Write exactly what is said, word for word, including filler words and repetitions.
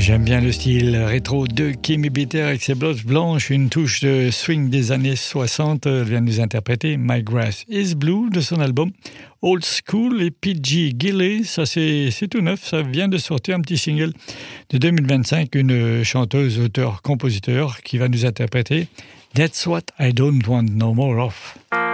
J'aime bien le style rétro de Kimmy Bitter avec ses blotches blanches, une touche de swing des années soixante. Elle vient de nous interpréter My Grass is Blue de son album Old School. Et P G Gilley, ça c'est, c'est tout neuf, ça vient de sortir un petit single de deux mille vingt-cinq, une chanteuse, auteur, compositeur qui va nous interpréter That's What I Don't Want No More Of.